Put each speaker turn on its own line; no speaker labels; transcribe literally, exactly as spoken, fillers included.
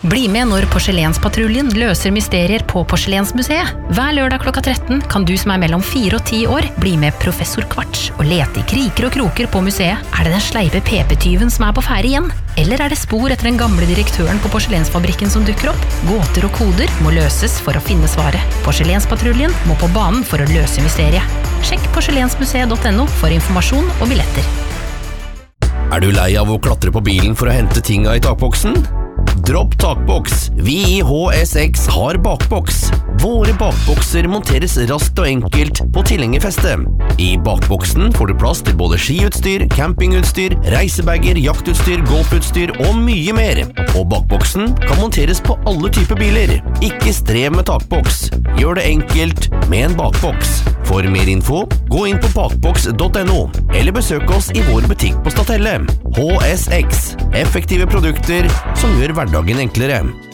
Bli med når Porselenspatruljen løser mysterier på Porselensmuseet. Hver lørdag klokka tretten kan du som er mellom fire og ti år bli med professor Kvarts og lete i kriker og kroker på museet. Er det den sleipe P P-tyven som er på ferde igjen? Eller er det spor etter den gamle direktøren på porselensfabrikken som dukker opp? Gåter og koder må løses for å finne svaret. Porselenspatruljen må på banen for å løse mysteriet. Sjekk porselensmuseet punktum no for informasjon og billetter.
Er du lei av å klatre på bilen for å hente tinga i takboksen? Dropp takboks. Vi i H S X har bakboks. Våre bakbokser monteres raskt og enkelt på tilhengerfeste. I bakboksen får du plass til både skiutstyr, campingutstyr, reisebager, jaktutstyr, golfutstyr og mye mer. Og bakboksen kan monteres på alle typer biler. Ikke strev med takboks. Gjør det enkelt med en bakboks. For mer info, gå inn på bakboks punktum no, eller besøk oss i vår butikk på Statelle. H S X. Effektive produkter som gjør hverdagen enklere.